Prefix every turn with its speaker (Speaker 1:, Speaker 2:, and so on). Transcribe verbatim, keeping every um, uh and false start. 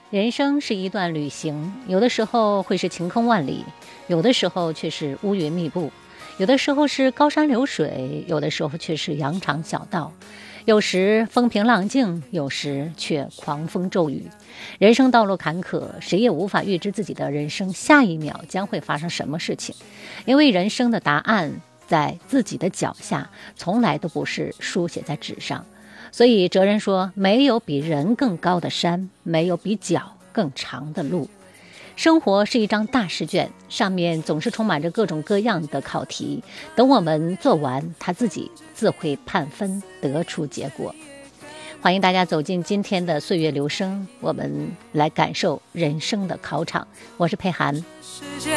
Speaker 1: 人生是一段旅行，有的时候会是晴空万里，有的时候却是乌云密布，有的时候是高山流水，有的时候却是羊肠小道，有时风平浪静，有时却狂风骤雨。人生道路坎坷，谁也无法预知自己的人生下一秒将会发生什么事情，因为人生的答案在自己的脚下，从来都不是书写在纸上。所以哲人说，没有比人更高的山，没有比脚更长的路。生活是一张大试卷，上面总是充满着各种各样的考题，等我们做完，他自己自会判分，得出结果。欢迎大家走进今天的岁月流声，我们来感受人生的考场。我是佩涵。